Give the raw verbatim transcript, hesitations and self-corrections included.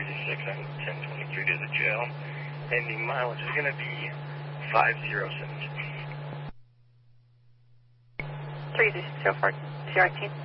thirty-six on ten twenty-three to the jail, and the mileage is going to be five zero seven two. three zero four, C R T.